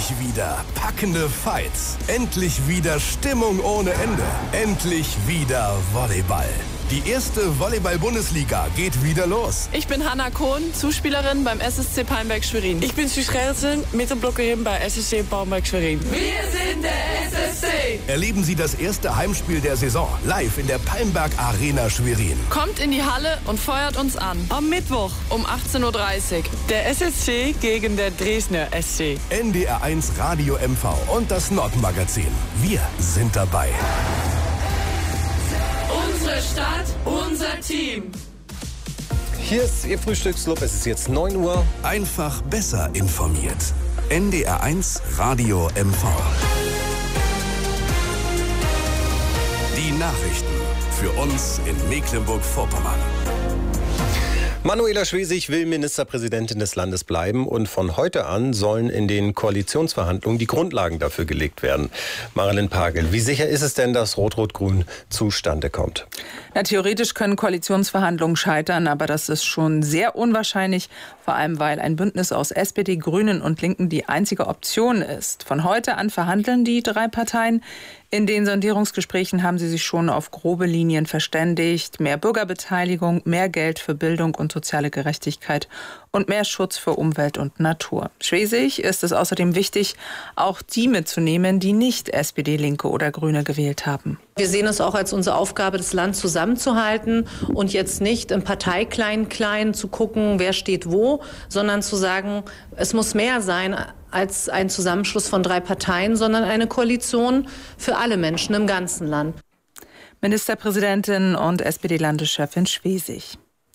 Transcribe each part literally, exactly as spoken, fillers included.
wieder packende Fights. Endlich wieder Stimmung ohne Ende. Endlich wieder Volleyball. Die erste Volleyball-Bundesliga geht wieder los. Ich bin Hanna Kohn, Zuspielerin beim S S C Palmberg Schwerin. Ich bin Suus Gerritsen, Mittelblockerin bei S S C Palmberg Schwerin. Wir sind der S S C. Erleben Sie das erste Heimspiel der Saison live in der Palmberg Arena Schwerin. Kommt in die Halle und feuert uns an. Am Mittwoch um achtzehn Uhr dreißig. Der S S C gegen der Dresdner S C. N D R eins Radio M V und das Nordmagazin. Wir sind dabei. Unsere Stadt, unser Team. Hier ist Ihr Frühstücksclub. Es ist jetzt neun Uhr. Einfach besser informiert. N D R eins Radio M V. Die Nachrichten für uns in Mecklenburg-Vorpommern. Manuela Schwesig will Ministerpräsidentin des Landes bleiben und von heute an sollen in den Koalitionsverhandlungen die Grundlagen dafür gelegt werden. Marilyn Pagel, wie sicher ist es denn, dass Rot-Rot-Grün zustande kommt? Na, theoretisch können Koalitionsverhandlungen scheitern, aber das ist schon sehr unwahrscheinlich, vor allem weil ein Bündnis aus S P D, Grünen und Linken die einzige Option ist. Von heute an verhandeln die drei Parteien. In den Sondierungsgesprächen haben sie sich schon auf grobe Linien verständigt. Mehr Bürgerbeteiligung, mehr Geld für Bildung und soziale Gerechtigkeit und mehr Schutz für Umwelt und Natur. Schwesig ist es außerdem wichtig, auch die mitzunehmen, die nicht S P D, Linke oder Grüne gewählt haben. Wir sehen es auch als unsere Aufgabe, das Land zusammenzuhalten und jetzt nicht im Parteiklein-Klein zu gucken, wer steht wo, sondern zu sagen, es muss mehr sein als ein Zusammenschluss von drei Parteien, sondern eine Koalition für alle Menschen im ganzen Land. Ministerpräsidentin und S P D-Landeschefin Schwesig.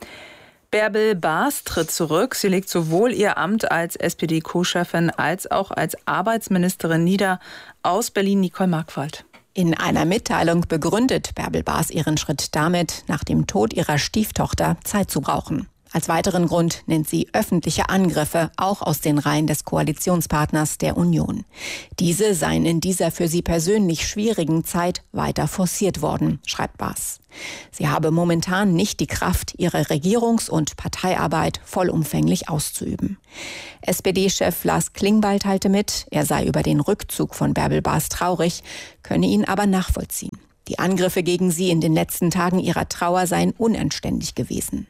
Bärbel Baas tritt zurück. Sie legt sowohl ihr Amt als S P D-Co-Chefin als auch als Arbeitsministerin nieder. Aus Berlin Nicole Markwald. In einer Mitteilung begründet Bärbel Baas ihren Schritt damit, nach dem Tod ihrer Stieftochter Zeit zu brauchen. Als weiteren Grund nennt sie öffentliche Angriffe, auch aus den Reihen des Koalitionspartners der Union. Diese seien in dieser für sie persönlich schwierigen Zeit weiter forciert worden, schreibt Baas. Sie habe momentan nicht die Kraft, ihre Regierungs- und Parteiarbeit vollumfänglich auszuüben. S P D-Chef Lars Klingbeil teilte mit, er sei über den Rückzug von Bärbel Baas traurig, könne ihn aber nachvollziehen. Die Angriffe gegen sie in den letzten Tagen ihrer Trauer seien unanständig gewesen.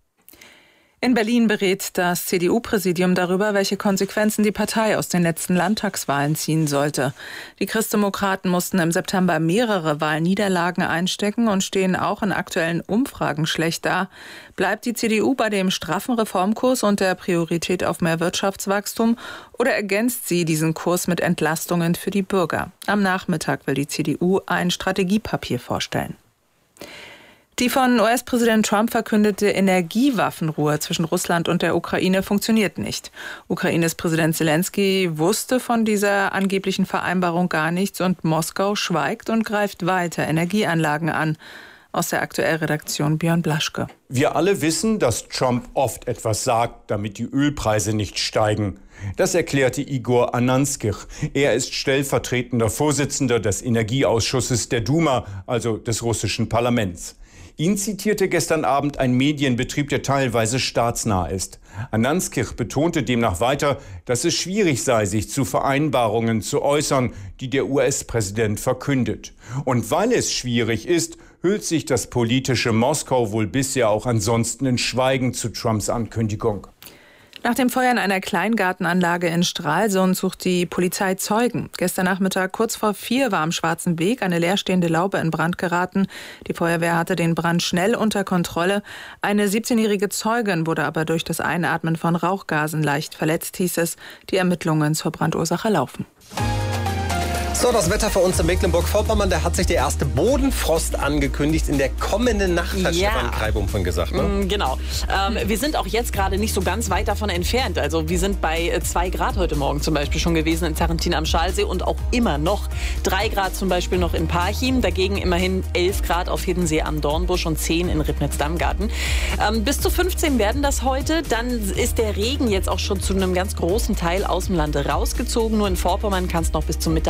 In Berlin berät das C D U-Präsidium darüber, welche Konsequenzen die Partei aus den letzten Landtagswahlen ziehen sollte. Die Christdemokraten mussten im September mehrere Wahlniederlagen einstecken und stehen auch in aktuellen Umfragen schlecht da. Bleibt die C D U bei dem straffen Reformkurs und der Priorität auf mehr Wirtschaftswachstum oder ergänzt sie diesen Kurs mit Entlastungen für die Bürger? Am Nachmittag will die C D U ein Strategiepapier vorstellen. Die von U S-Präsident Trump verkündete Energiewaffenruhe zwischen Russland und der Ukraine funktioniert nicht. Ukraines Präsident Zelensky wusste von dieser angeblichen Vereinbarung gar nichts und Moskau schweigt und greift weiter Energieanlagen an. Aus der Aktuell-Redaktion Björn Blaschke. Wir alle wissen, dass Trump oft etwas sagt, damit die Ölpreise nicht steigen. Das erklärte Igor Ananskij. Er ist stellvertretender Vorsitzender des Energieausschusses der Duma, also des russischen Parlaments. Ihn zitierte gestern Abend ein Medienbetrieb, der teilweise staatsnah ist. Ananskij betonte demnach weiter, dass es schwierig sei, sich zu Vereinbarungen zu äußern, die der U S-Präsident verkündet. Und weil es schwierig ist, hüllt sich das politische Moskau wohl bisher auch ansonsten in Schweigen zu Trumps Ankündigung. Nach dem Feuer in einer Kleingartenanlage in Stralsund sucht die Polizei Zeugen. Gestern Nachmittag kurz vor vier war am Schwarzen Weg eine leerstehende Laube in Brand geraten. Die Feuerwehr hatte den Brand schnell unter Kontrolle. Eine siebzehnjährige Zeugin wurde aber durch das Einatmen von Rauchgasen leicht verletzt, hieß es. Die Ermittlungen zur Brandursache laufen. So, das Wetter für uns in Mecklenburg-Vorpommern, da hat sich der erste Bodenfrost angekündigt in der kommenden Nacht, hat ja. Stefan Kreibum gesagt. Ne? Mm, genau. Ähm, wir sind auch jetzt gerade nicht so ganz weit davon entfernt. Also wir sind bei zwei Grad heute Morgen zum Beispiel schon gewesen in Zarrentin am Schalsee und auch immer noch drei Grad zum Beispiel noch in Parchim. Dagegen immerhin elf Grad auf Hiddensee am Dornbusch und zehn in Ribnitz-Dammgarten. Ähm, bis zu fünfzehn werden das heute. Dann ist der Regen jetzt auch schon zu einem ganz großen Teil aus dem Land rausgezogen. Nur in Vorpommern kann es noch bis zum Mittag hier und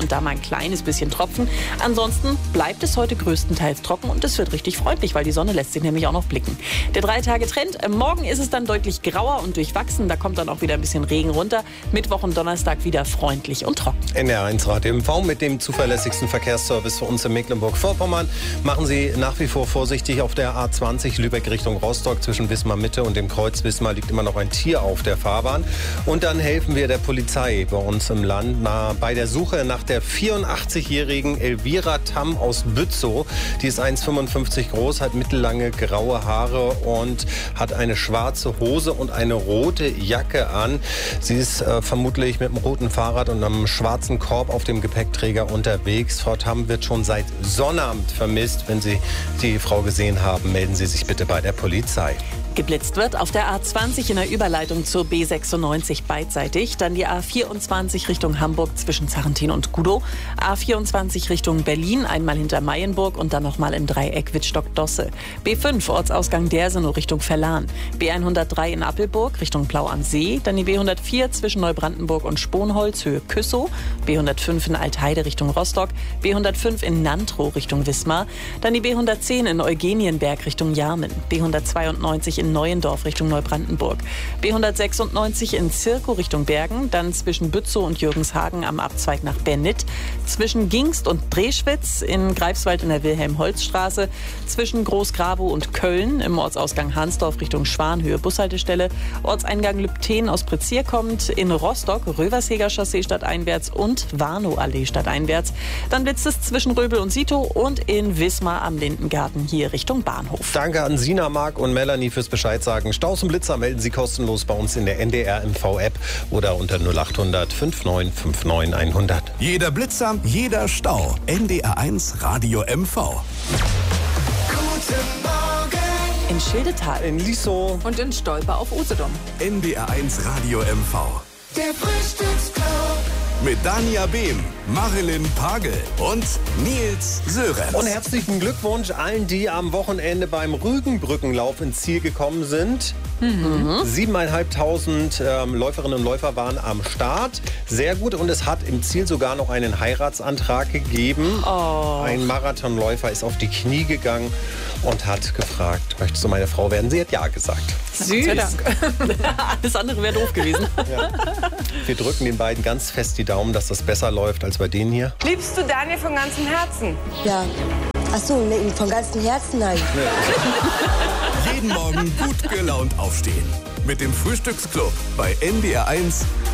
und da mal ein kleines bisschen Tropfen. Ansonsten bleibt es heute größtenteils trocken und es wird richtig freundlich, weil die Sonne lässt sich nämlich auch noch blicken. Der Drei-Tage-Trend. Morgen ist es dann deutlich grauer und durchwachsen. Da kommt dann auch wieder ein bisschen Regen runter. Mittwoch und Donnerstag wieder freundlich und trocken. N D R eins Radio M V mit dem zuverlässigsten Verkehrsservice für uns in Mecklenburg-Vorpommern. Machen Sie nach wie vor vorsichtig auf der A zwanzig Lübeck Richtung Rostock. Zwischen Wismar Mitte und dem Kreuz Wismar liegt immer noch ein Tier auf der Fahrbahn. Und dann helfen wir der Polizei bei uns im Land na, bei der Suche nach der vierundachtzigjährigen Elvira Tamm aus Bützow. Die ist eins Komma fünfundfünfzig groß, hat mittellange graue Haare und hat eine schwarze Hose und eine rote Jacke an. Sie ist äh, vermutlich mit einem roten Fahrrad und einem schwarzen Korb auf dem Gepäckträger unterwegs. Frau Tamm wird schon seit Sonnabend vermisst. Wenn Sie die Frau gesehen haben, melden Sie sich bitte bei der Polizei. Geblitzt wird auf der A zwanzig in der Überleitung zur B sechsundneunzig beidseitig. Dann die A vierundzwanzig Richtung Hamburg zwischen Sarrentin und Gudow. A vierundzwanzig Richtung Berlin, einmal hinter Mayenburg und dann nochmal im Dreieck Wittstock-Dosse. B fünf Ortsausgang Dersenow Richtung Verlan. B hundertdrei in Appelburg Richtung Plau am See. Dann die B hundertvier zwischen Neubrandenburg und Sponholz Höhe Küssow. B hundertfünf in Altheide Richtung Rostock. B hundertfünf in Nantrow Richtung Wismar. Dann die B hundertzehn in Eugenienberg Richtung Jarmen. B hundertzweiundneunzig in Neuendorf Richtung Neubrandenburg. B hundertsechsundneunzig in Zirkow Richtung Bergen, dann zwischen Bützow und Jürgenshagen am Abzweig nach Bernit, zwischen Gingst und Dreschwitz in Greifswald in der Wilhelm-Holz-Straße, zwischen Großgrabow und Köln im Ortsausgang Hansdorf Richtung Schwanhöhe Bushaltestelle, Ortseingang Lübten aus Prezier kommt, in Rostock Röversheger Chaussee stadteinwärts und Warnow-Allee stadteinwärts. Dann blitzt es zwischen Röbel und Sito und in Wismar am Lindengarten hier Richtung Bahnhof. Danke an Sina, Marc und Melanie fürs Bescheid sagen. Staus und Blitzer melden Sie kostenlos bei uns in der N D R M V-App oder unter null acht hundert neunundfünfzig neunundfünfzig hundert. Jeder Blitzer, jeder Stau. N D R eins Radio M V. Guten Morgen. In Schildetal, in Liessow und in Stolper auf Usedom. N D R eins Radio M V. Der Frühstücksclub. Mit Dania Behm, Marilyn Pagel und Nils Sörenz. Und herzlichen Glückwunsch allen, die am Wochenende beim Rügenbrückenlauf ins Ziel gekommen sind. Mhm. Siebeneinhalbtausend ähm, Läuferinnen und Läufer waren am Start. Sehr gut. Und es hat im Ziel sogar noch einen Heiratsantrag gegeben. Oh. Ein Marathonläufer ist auf die Knie gegangen und hat gefragt, möchtest du meine Frau werden? Sie hat ja gesagt. Süß. Alles andere wäre doof gewesen. Ja. Wir drücken den beiden ganz fest die Daumen, dass das besser läuft als bei denen hier. Liebst du Daniel von ganzem Herzen? Ja. Ach so, nee, von ganzem Herzen nein. Jeden Morgen gut gelaunt aufstehen. Mit dem Frühstücksclub bei N D R eins